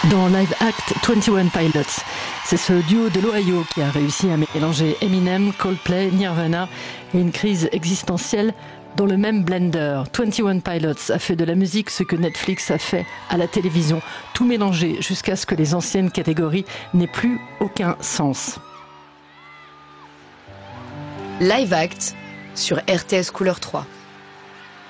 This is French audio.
Dans Live Act 21 Pilots. C'est ce duo de l'Ohio qui a réussi à mélanger Eminem, Coldplay, Nirvana et une crise existentielle dans le même blender. 21 Pilots a fait de la musique ce que Netflix a fait à la télévision, tout mélangé jusqu'à ce que les anciennes catégories n'aient plus aucun sens. Live Act sur RTS Couleur 3.